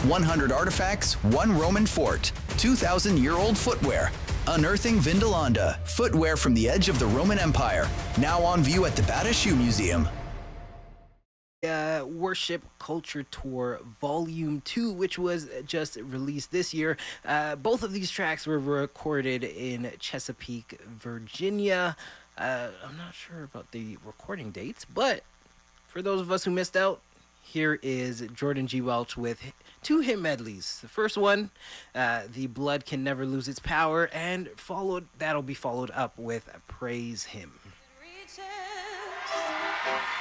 100 artifacts, one Roman fort, 2,000-year-old footwear. Unearthing Vindolanda, footwear from the edge of the Roman Empire. Now on view at the Bata Shoe Museum. Worship Culture Tour Volume 2, which was just released this year. Both of these tracks were recorded in Chesapeake, Virginia. I'm not sure about the recording dates, but for those of us who missed out, here is Jordan G. Welch with two hit medleys. The first one, The Blood Can Never Lose Its Power, and that'll be followed up with Praise Him.